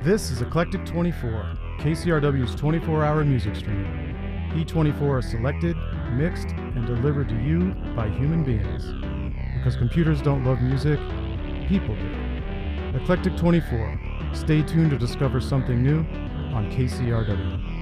This is Eclectic 24, KCRW's 24-hour music stream. E24 is selected, mixed, and delivered to you by human beings. Because computers don't love music, people do. Eclectic 24. Stay tuned to discover something new on KCRW.